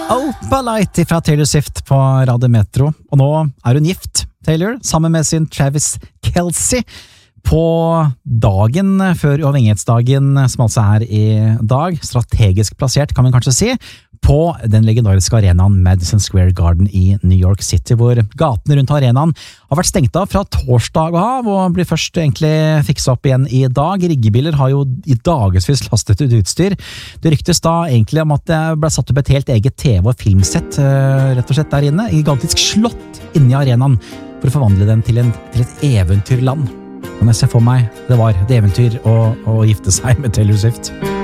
Opalite fra Taylor Swift på Radio Metro. Og nå er hun gift, Taylor, sammen med sin Travis Kelce. På dagen før uavhengighetsdagen, som altså er i dag, strategisk plassert, kan man kanskje si, på den legendariske arenaen Madison Square Garden i New York City, hvor gatene rundt arenaen har vært stengt av fra torsdag av, og blir først egentlig fikset opp igjen i dag. Riggebiler har jo i dagesvis lastet ut utstyr. Det ryktes da egentlig om at det ble satt opp et helt eget TV- og filmsett, rett og slett der inne, i gigantisk slott inne i arenaen, for å forvandle den til et eventyrland. Kan jeg se for meg det var et eventyr å gifte seg med Taylor Swift.